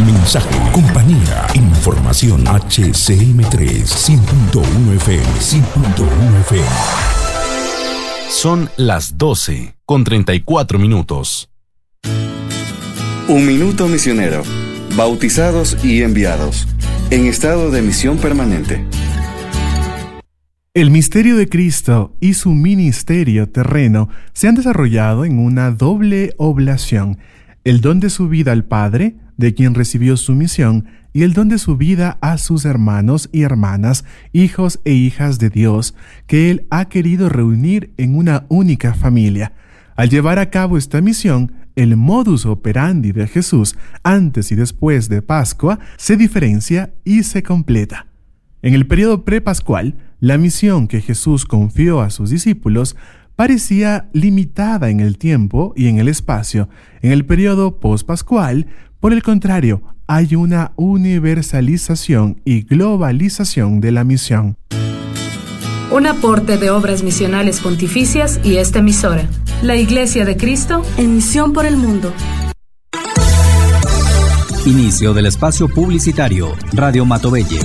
mensaje, compañía, información. HCM3 100.1 FM, 100.1 FM. Son las 12:34. Un minuto misionero. Bautizados y enviados. En estado de misión permanente. El misterio de Cristo y su ministerio terreno se han desarrollado en una doble oblación: el don de su vida al Padre, de quien recibió su misión, y el don de su vida a sus hermanos y hermanas, hijos e hijas de Dios, que Él ha querido reunir en una única familia. Al llevar a cabo esta misión, el modus operandi de Jesús antes y después de Pascua se diferencia y se completa. En el periodo prepascual, la misión que Jesús confió a sus discípulos parecía limitada en el tiempo y en el espacio. En el periodo pospascual, por el contrario, hay una universalización y globalización de la misión. Un aporte de Obras Misionales Pontificias y esta emisora, la Iglesia de Cristo en misión por el mundo. Inicio del espacio publicitario. Radio Matovelle.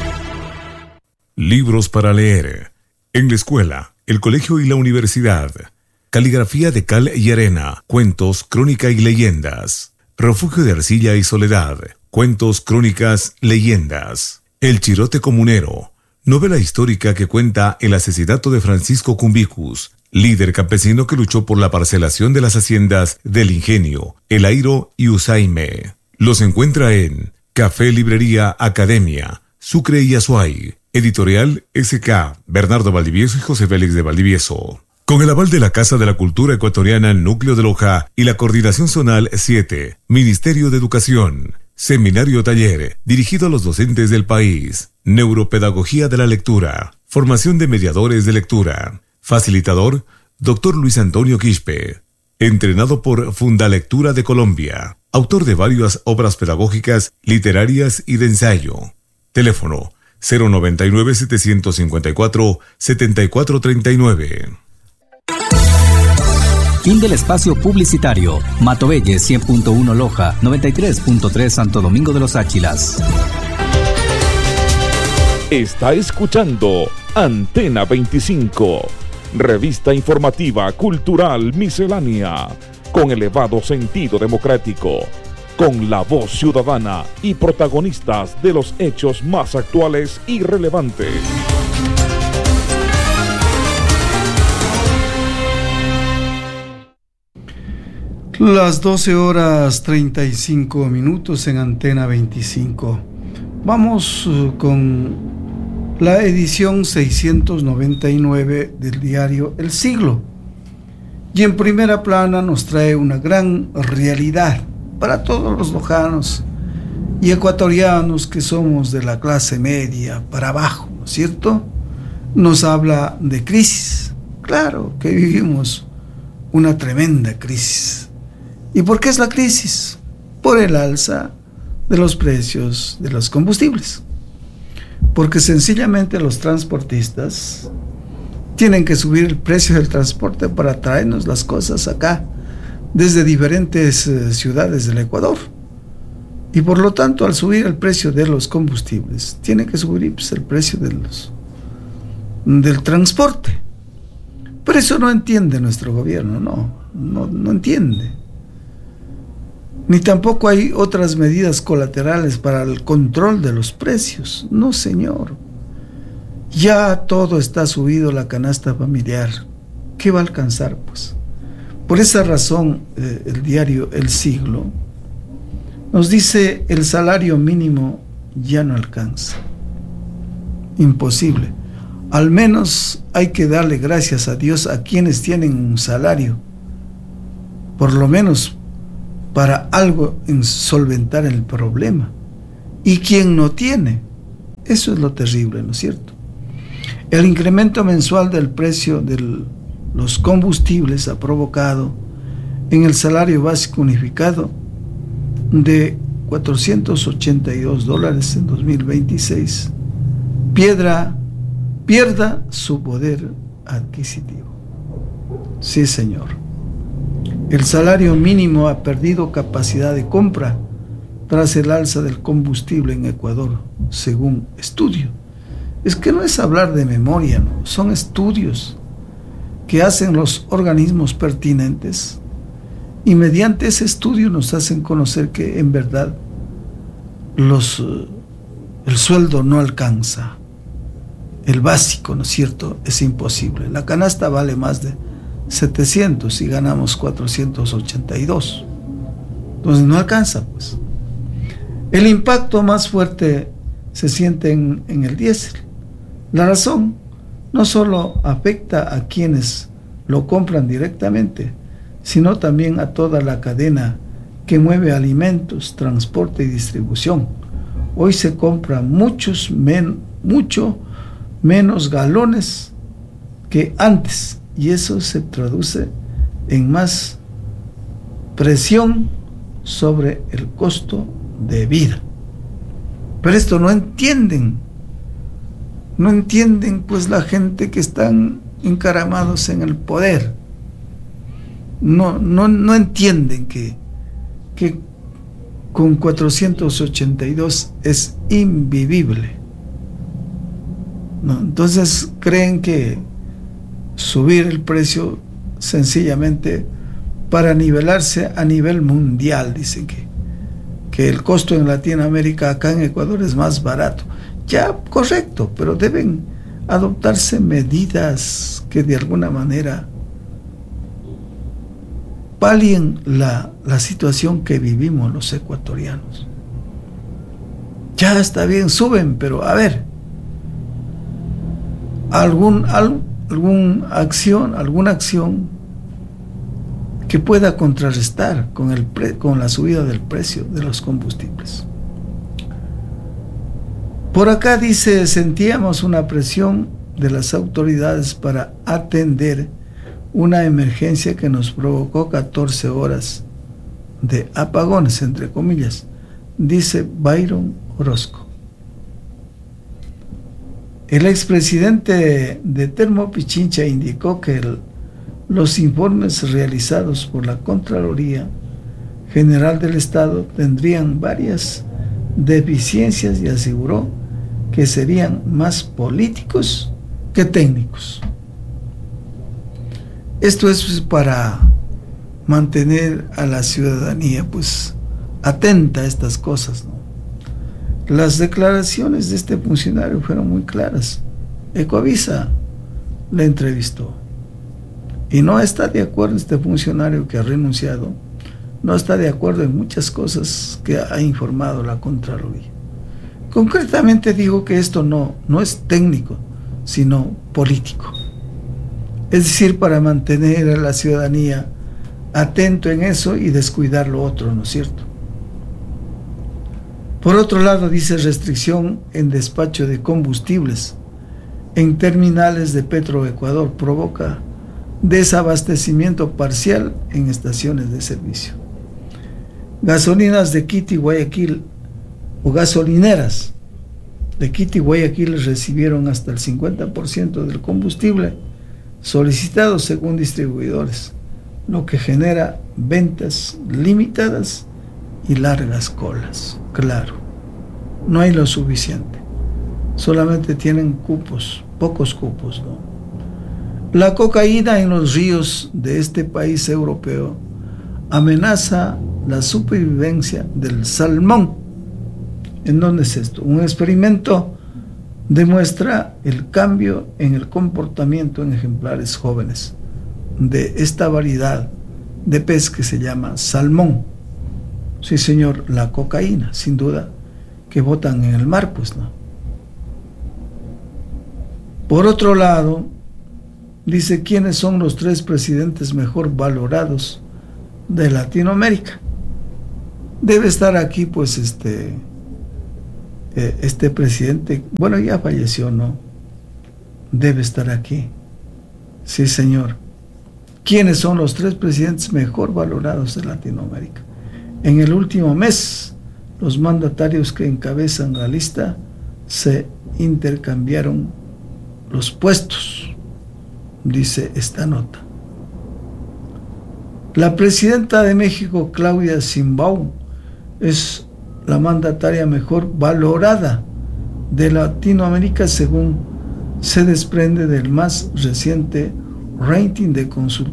Libros para leer. En la escuela, el colegio y la universidad. Caligrafía de cal y arena. Cuentos, crónica y leyendas. Refugio de arcilla y soledad. Cuentos, crónicas, leyendas. El chirote comunero. Novela histórica que cuenta el asesinato de Francisco Cumbicus, líder campesino que luchó por la parcelación de las haciendas del Ingenio, El Airo y Usaime. Los encuentra en Café Librería Academia, Sucre y Azuay. Editorial SK, Bernardo Valdivieso y José Félix de Valdivieso. Con el aval de la Casa de la Cultura Ecuatoriana Núcleo de Loja y la Coordinación Zonal 7, Ministerio de Educación. Seminario taller, dirigido a los docentes del país. Neuropedagogía de la lectura. Formación de mediadores de lectura. Facilitador, Dr. Luis Antonio Quispe. Entrenado por Fundalectura de Colombia. Autor de varias obras pedagógicas, literarias y de ensayo. Teléfono 099-754-7439. Fin del espacio publicitario. Matovelle 100.1 Loja, 93.3 Santo Domingo de los Áchilas. Está escuchando Antena 25, revista informativa cultural miscelánea, con elevado sentido democrático, con la voz ciudadana y protagonistas de los hechos más actuales y relevantes. Las 12:35 en Antena 25. Vamos con la edición 699 del diario El Siglo. Y en primera plana nos trae una gran realidad para todos los lojanos y ecuatorianos que somos de la clase media para abajo, ¿no es cierto? Nos habla de crisis. Claro que vivimos una tremenda crisis. ¿Y por qué es la crisis? Por el alza de los precios de los combustibles. Porque sencillamente los transportistas tienen que subir el precio del transporte para traernos las cosas acá desde diferentes ciudades del Ecuador. Y por lo tanto, al subir el precio de los combustibles, tiene que subir el precio del transporte. Pero eso no entiende nuestro gobierno, no entiende. Ni tampoco hay otras medidas colaterales para el control de los precios. No, señor. Ya todo está subido, la canasta familiar. ¿Qué va a alcanzar, pues? Por esa razón, el diario El Siglo nos dice: el salario mínimo ya no alcanza. Imposible. Al menos hay que darle gracias a Dios a quienes tienen un salario, por lo menos para algo en solventar el problema. Y quien no tiene, eso es lo terrible, ¿no es cierto? El incremento mensual del precio de los combustibles ha provocado en el salario básico unificado de $482 en 2026 pierda su poder adquisitivo. Sí, señor. El salario mínimo ha perdido capacidad de compra tras el alza del combustible en Ecuador, según estudio. Es que no es hablar de memoria, ¿no? Son estudios que hacen los organismos pertinentes y mediante ese estudio nos hacen conocer que en verdad el sueldo no alcanza. El básico, ¿no es cierto?, es imposible. La canasta vale más de 700 y ganamos 482. Entonces no alcanza, pues. El impacto más fuerte se siente en el diésel. La razón no solo afecta a quienes lo compran directamente, sino también a toda la cadena que mueve alimentos, transporte y distribución. Hoy se compran mucho menos galones que antes, y eso se traduce en más presión sobre el costo de vida. Pero esto no entienden pues la gente que están encaramados en el poder. No entienden que con 482 es invivible. ¿No? Entonces creen que subir el precio sencillamente para nivelarse a nivel mundial. Dicen que el costo en Latinoamérica, acá en Ecuador, es más barato. Ya, correcto, pero deben adoptarse medidas que de alguna manera palien la situación que vivimos los ecuatorianos. Ya está bien, suben, pero a ver, alguna acción que pueda contrarrestar con la subida del precio de los combustibles. Por acá dice, sentíamos una presión de las autoridades para atender una emergencia que nos provocó 14 horas de apagones, entre comillas, dice Byron Orozco. El expresidente de Termopichincha indicó que los informes realizados por la Contraloría General del Estado tendrían varias deficiencias y aseguró que serían más políticos que técnicos. Esto es para mantener a la ciudadanía pues atenta a estas cosas, ¿no? Las declaraciones de este funcionario fueron muy claras. Ecovisa le entrevistó y no está de acuerdo este funcionario que ha renunciado, no está de acuerdo en muchas cosas que ha informado la Contraloría. Concretamente digo que esto no es técnico, sino político. Es decir, para mantener a la ciudadanía atento en eso y descuidar lo otro, ¿no es cierto? Por otro lado, dice restricción en despacho de combustibles en terminales de Petroecuador provoca desabastecimiento parcial en estaciones de servicio. Gasolineras de Quito y Guayaquil o gasolineras de Quito y Guayaquil recibieron hasta el 50% del combustible solicitado según distribuidores, lo que genera ventas limitadas y largas colas. Claro, no hay lo suficiente, solamente tienen cupos, pocos cupos, ¿no? La cocaína en los ríos de este país europeo amenaza la supervivencia del salmón. ¿En dónde es esto? Un experimento demuestra el cambio en el comportamiento en ejemplares jóvenes de esta variedad de pez que se llama salmón. Sí, señor, la cocaína, sin duda, que botan en el mar, pues no. Por otro lado, dice quiénes son los 3 presidentes mejor valorados de Latinoamérica. Debe estar aquí, pues, este presidente, bueno, ya falleció, ¿no? Debe estar aquí. Sí, señor. ¿Quiénes son los 3 presidentes mejor valorados de Latinoamérica? En el último mes, los mandatarios que encabezan la lista se intercambiaron los puestos, dice esta nota. La presidenta de México, Claudia Sheinbaum, es la mandataria mejor valorada de Latinoamérica, según se desprende del más reciente rating de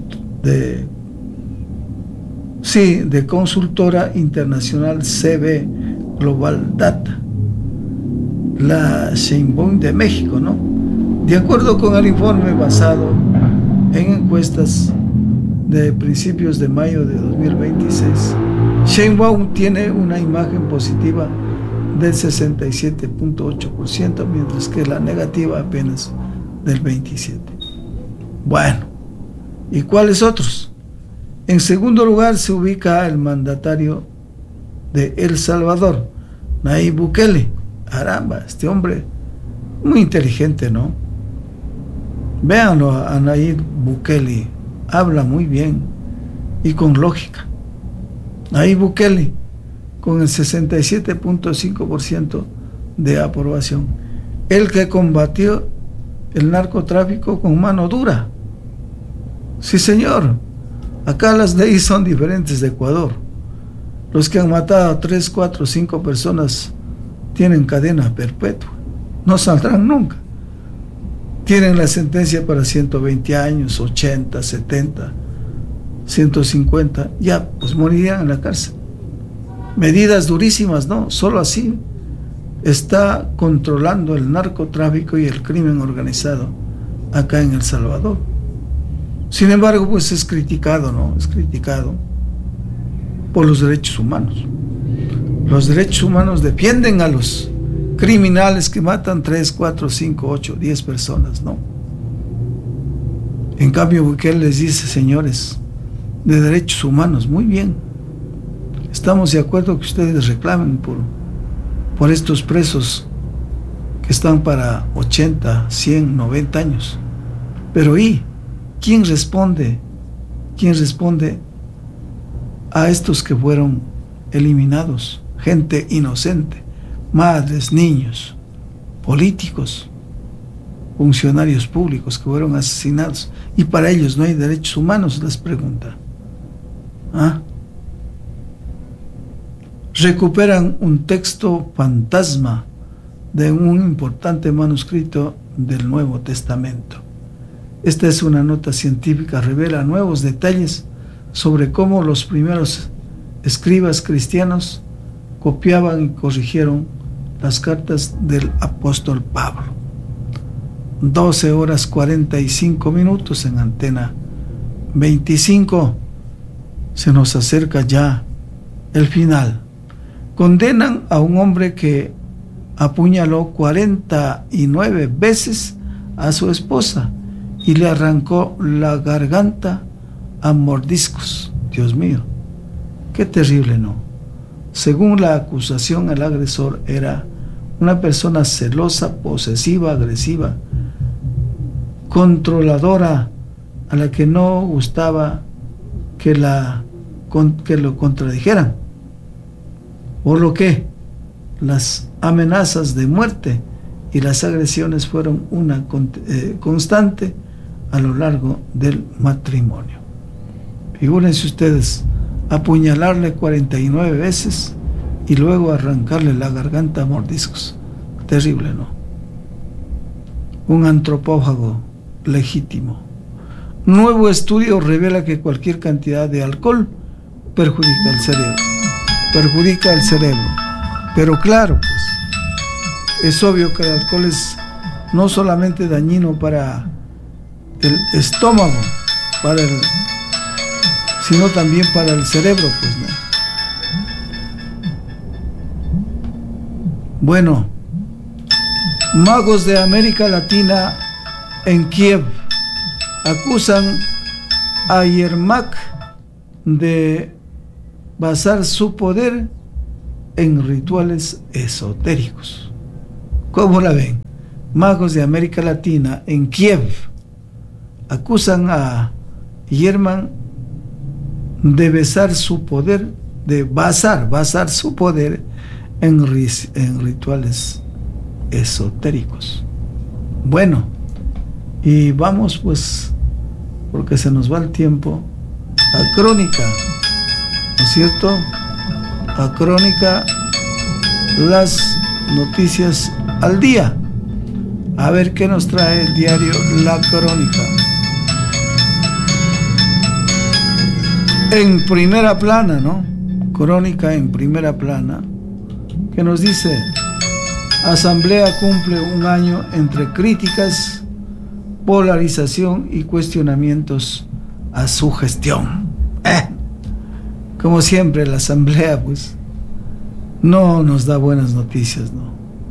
consultora internacional CB Global Data, la Sheinbaum de México, ¿no? De acuerdo con el informe basado en encuestas de principios de mayo de 2026, Sheinbaum tiene una imagen positiva del 67.8%, mientras que la negativa apenas del 27%. Bueno, ¿y cuáles otros? En segundo lugar se ubica el mandatario de El Salvador, Nayib Bukele. Caramba, este hombre muy inteligente, ¿no? Véanlo a Nayib Bukele, habla muy bien y con lógica. Nayib Bukele, con el 67.5% de aprobación. El que combatió el narcotráfico con mano dura. Sí, señor. Acá las leyes son diferentes de Ecuador. Los que han matado a 3, 4, 5 personas tienen cadena perpetua. No saldrán nunca. Tienen la sentencia para 120 años, 80, 70, 150. Ya, pues morirían en la cárcel. Medidas durísimas, ¿no? Solo así está controlando el narcotráfico y el crimen organizado acá en El Salvador. Sin embargo, pues es criticado, ¿no? Es criticado por los derechos humanos. Los derechos humanos defienden a los criminales que matan 3, 4, 5, 8, 10 personas, ¿no? En cambio, Bukele les dice, señores de derechos humanos, muy bien, estamos de acuerdo que ustedes reclamen por estos presos que están para 80, 100, 90 años. Pero ¿y quién responde? ¿Quién responde a estos que fueron eliminados? Gente inocente, madres, niños, políticos, funcionarios públicos que fueron asesinados. Y para ellos no hay derechos humanos, les pregunta. ¿Ah? Recuperan un texto fantasma de un importante manuscrito del Nuevo Testamento. Esta es una nota científica, revela nuevos detalles sobre cómo los primeros escribas cristianos copiaban y corrigieron las cartas del apóstol Pablo. 12:45 en Antena 25. Se nos acerca ya el final. Condenan a un hombre que apuñaló 49 veces a su esposa y le arrancó la garganta a mordiscos. Dios mío, qué terrible, ¿no? Según la acusación, el agresor era una persona celosa, posesiva, agresiva, controladora, a la que no gustaba que lo contradijeran, por lo que las amenazas de muerte y las agresiones fueron una constante a lo largo del matrimonio. Figúrense ustedes, apuñalarle 49 veces y luego arrancarle la garganta a mordiscos. Terrible, ¿no? Un antropófago legítimo. Nuevo estudio revela que cualquier cantidad de alcohol perjudica el cerebro. Pero claro, pues, es obvio que el alcohol es no solamente dañino para el estómago, sino también para el cerebro, pues, ¿no? Bueno, magos de América Latina en Kiev acusan a Yermak de basar su poder en rituales esotéricos. ¿Cómo la ven? Magos de América Latina en Kiev acusan a Yermak de basar su poder en rituales esotéricos. Bueno, y vamos pues, porque se nos va el tiempo, a Crónica, ¿no es cierto? A Crónica las noticias al día. A ver qué nos trae el diario La Crónica. En primera plana, ¿no? Crónica en primera plana, que nos dice: Asamblea cumple un año entre críticas, polarización y cuestionamientos a su gestión. Como siempre, la Asamblea pues no nos da buenas noticias, ¿no?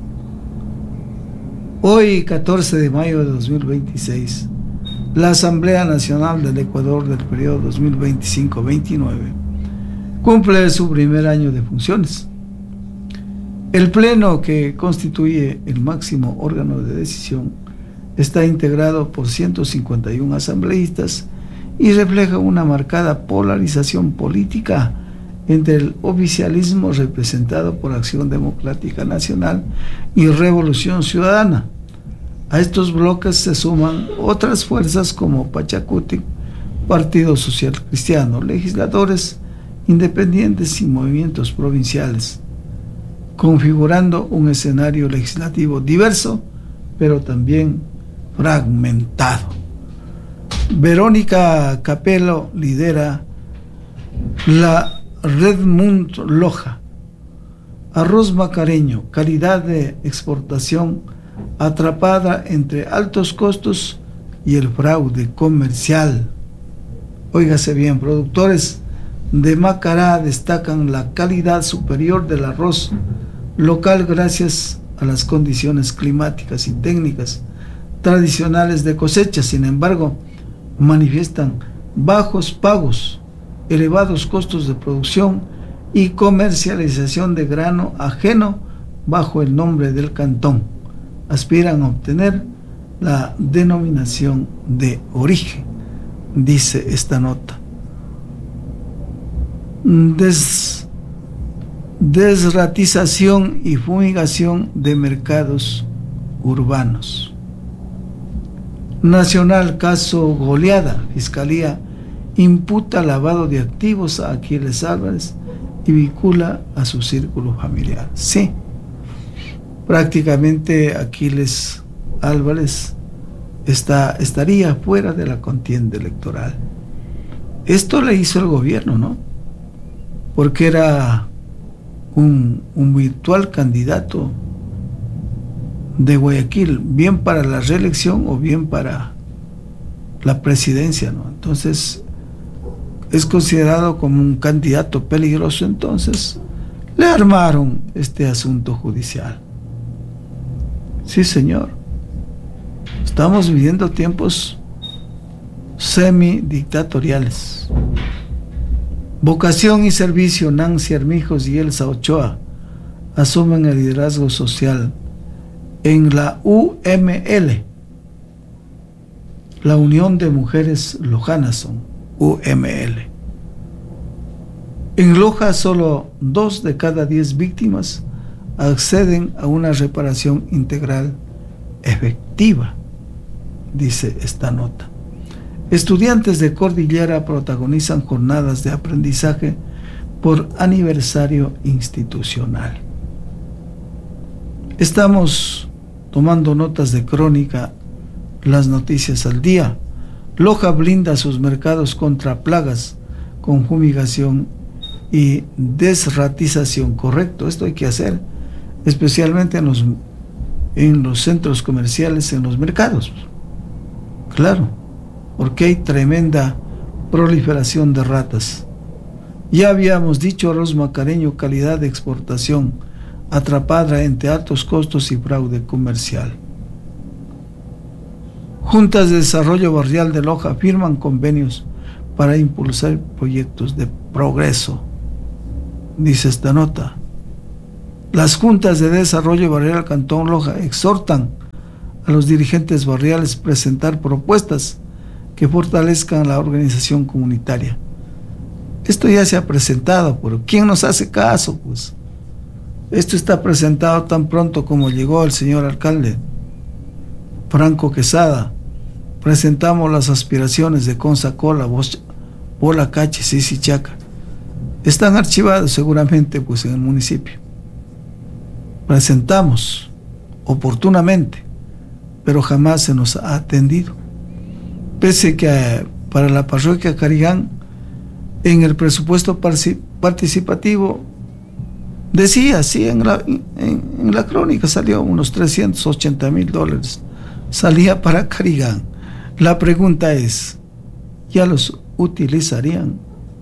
Hoy, 14 de mayo de 2026, la Asamblea Nacional del Ecuador del periodo 2025-29 cumple su primer año de funciones. El Pleno, que constituye el máximo órgano de decisión, está integrado por 151 asambleístas y refleja una marcada polarización política entre el oficialismo representado por Acción Democrática Nacional y Revolución Ciudadana. A estos bloques se suman otras fuerzas como Pachacutic, Partido Social Cristiano, legisladores independientes y movimientos provinciales, configurando un escenario legislativo diverso, pero también fragmentado. Verónica Capello lidera la Redmond Loja. Arroz macareño, calidad de exportación atrapada entre altos costos y el fraude comercial. Óigase bien, productores de Macará destacan la calidad superior del arroz local gracias a las condiciones climáticas y técnicas tradicionales de cosecha. Sin embargo, manifiestan bajos pagos, elevados costos de producción y comercialización de grano ajeno bajo el nombre del cantón. Aspiran a obtener la denominación de origen, dice esta nota. Desratización y fumigación de mercados urbanos. Nacional, caso goleada. Fiscalía imputa lavado de activos a Aquiles Álvarez y vincula a su círculo familiar. Sí, prácticamente Aquiles Álvarez estaría fuera de la contienda electoral. Esto le hizo el gobierno, ¿no? Porque era un virtual candidato de Guayaquil, bien para la reelección o bien para la presidencia, ¿no? Entonces es considerado como un candidato peligroso. Entonces le armaron este asunto judicial. Sí, señor, estamos viviendo tiempos semidictatoriales. Vocación y Servicio, Nancy Armijos y Elsa Ochoa asumen el liderazgo social en la UML, la Unión de Mujeres Lojanas, son UML. En Loja, solo 2 de cada 10 víctimas acceden a una reparación integral efectiva, dice esta nota. Estudiantes de Cordillera protagonizan jornadas de aprendizaje por aniversario institucional. Estamos tomando notas de Crónica, las noticias al día. Loja blinda sus mercados contra plagas con fumigación y desratización. Correcto, esto hay que hacer, especialmente en los centros comerciales, en los mercados. Claro, porque hay tremenda proliferación de ratas. Ya habíamos dicho, arroz macareño, calidad de exportación, atrapada entre altos costos y fraude comercial. Juntas de Desarrollo Barrial de Loja firman convenios para impulsar proyectos de progreso, dice esta nota. Las juntas de desarrollo barrial del Cantón Loja exhortan a los dirigentes barriales a presentar propuestas que fortalezcan la organización comunitaria. Esto ya se ha presentado, pero ¿quién nos hace caso? Pues esto está presentado tan pronto como llegó el señor alcalde Franco Quesada. Presentamos las aspiraciones de Consacola, Bola Cache, Sisichaca. Están archivados seguramente pues en el municipio. presentamos oportunamente, pero jamás se nos ha atendido. Pese que para la parroquia Carigán, en el presupuesto participativo, decía, sí, en la crónica salió unos $380,000, salía para Carigán. La pregunta es, ¿ya los utilizarían?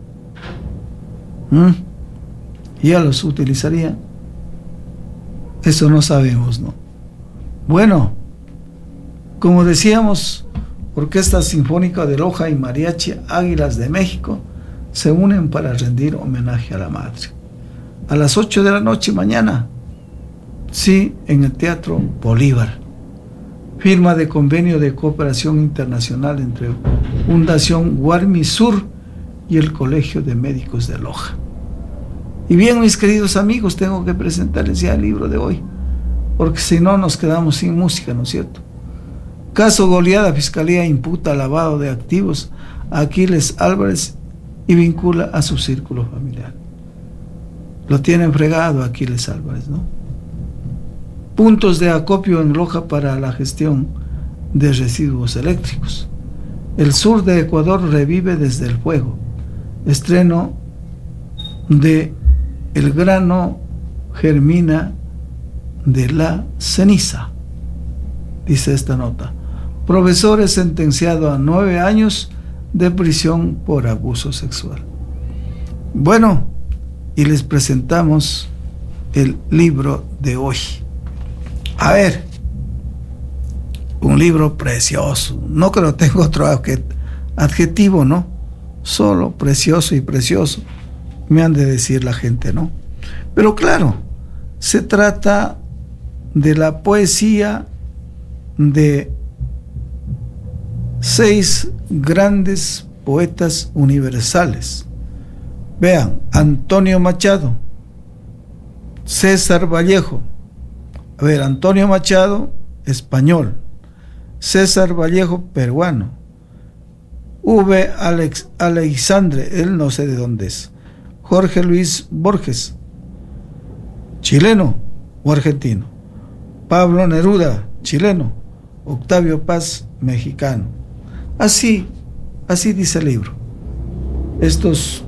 ¿Ya los utilizarían? Eso no sabemos, ¿no? Bueno, como decíamos, Orquesta Sinfónica de Loja y Mariachi Águilas de México se unen para rendir homenaje a la madre. A las 8 de la noche mañana, sí, en el Teatro Bolívar. Firma de convenio de cooperación internacional entre Fundación Guarmi Sur y el Colegio de Médicos de Loja. Y bien, mis queridos amigos, tengo que presentarles ya el libro de hoy, porque si no nos quedamos sin música, ¿no es cierto? Caso goleada, Fiscalía imputa lavado de activos a Aquiles Álvarez y vincula a su círculo familiar. Lo tienen fregado Aquiles Álvarez, ¿no? Puntos de acopio en Loja para la gestión de residuos eléctricos. El sur de Ecuador revive desde el fuego. Estreno de El grano germina de la ceniza, dice esta nota. Profesor es sentenciado a 9 años de prisión por abuso sexual. Bueno, y les presentamos el libro de hoy. A ver, un libro precioso. No creo que tenga otro adjetivo, ¿no? Solo precioso y precioso, me han de decir la gente, ¿no? Pero claro, se trata de la poesía de 6 grandes poetas universales. Vean, Antonio Machado, César Vallejo. A ver, Antonio Machado, español. César Vallejo, peruano. V. Alexandre, él no sé de dónde es. Jorge Luis Borges, chileno o argentino. Pablo Neruda, chileno. Octavio Paz, mexicano. Así dice el libro. Estos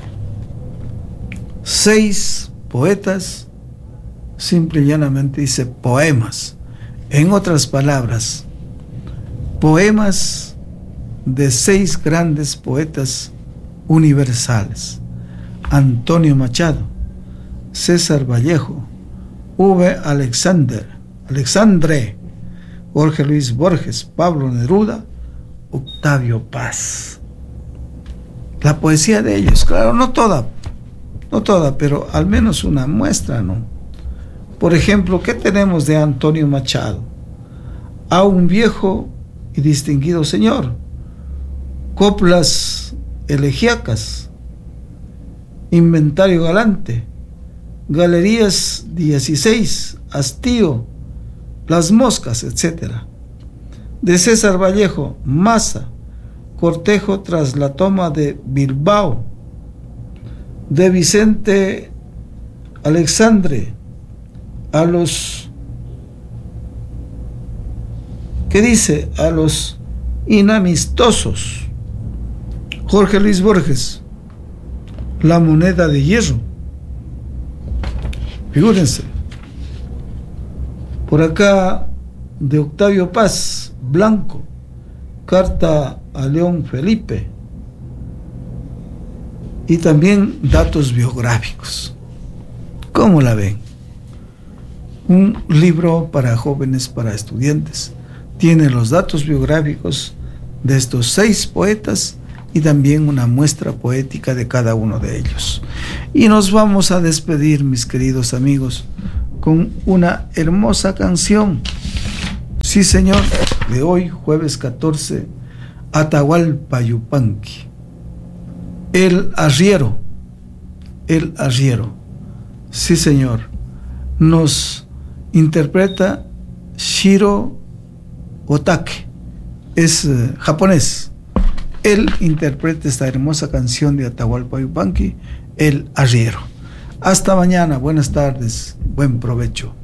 6 poetas, simple y llanamente dice poemas. En otras palabras, poemas de 6 grandes poetas universales. Antonio Machado, César Vallejo, V. Alexandre, Jorge Luis Borges, Pablo Neruda, Octavio Paz. La poesía de ellos, claro, no toda, pero al menos una muestra, ¿no? Por ejemplo, ¿qué tenemos de Antonio Machado? A un viejo y distinguido señor, coplas elegíacas, inventario galante, galerías 16, hastío, las moscas, etc. De César Vallejo, Maza, cortejo tras la toma de Bilbao. De Vicente Alexandre, a los, ¿qué dice? A los inamistosos. Jorge Luis Borges, La moneda de hierro. Figúrense. Por acá, de Octavio Paz, Blanco, carta a León Felipe. Y también datos biográficos. ¿Cómo la ven? Un libro para jóvenes, para estudiantes. Tiene los datos biográficos de estos 6 poetas y también una muestra poética de cada uno de ellos. Y nos vamos a despedir, mis queridos amigos, con una hermosa canción. Sí, señor, de hoy, jueves 14, Atahualpa Yupanqui. El arriero. Sí, señor. Nos interpreta Shiro Otake. Es japonés. Él interpreta esta hermosa canción de Atahualpa Yupanqui, El arriero. Hasta mañana. Buenas tardes. Buen provecho.